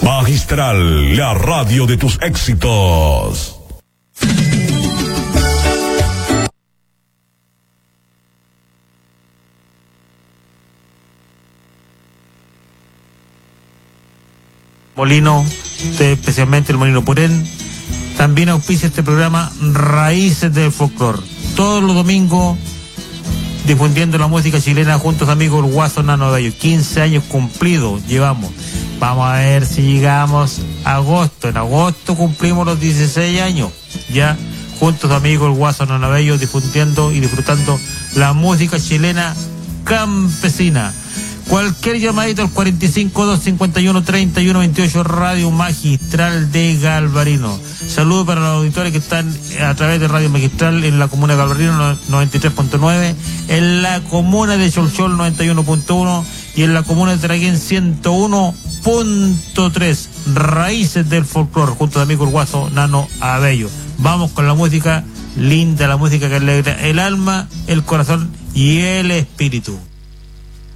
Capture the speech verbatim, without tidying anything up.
Magistral, la radio de tus éxitos. Molino, especialmente el Molino Purén, también auspicia este programa Raíces del Folclor. Todos los domingos difundiendo la música chilena juntos, amigos, el Guaso Nano Abello. quince años cumplidos llevamos. Vamos a ver si llegamos a agosto. En agosto cumplimos los dieciséis años. Ya juntos, amigos, el Guaso Nano Abello, difundiendo y disfrutando la música chilena campesina. Cualquier llamadito al cuarenta y cinco, doscientos cincuenta y uno, treinta y uno veintiocho, Radio Magistral de Galvarino. Saludos para los auditores que están a través de Radio Magistral en la comuna de Galvarino noventa y tres punto nueve, en la comuna de Cholchol noventa y uno punto uno y en la comuna de Traguén ciento uno punto tres. Raíces del Folclor, junto a amigo el Guaso Nano Abello. Vamos con la música linda, la música que alegra el alma, el corazón y el espíritu.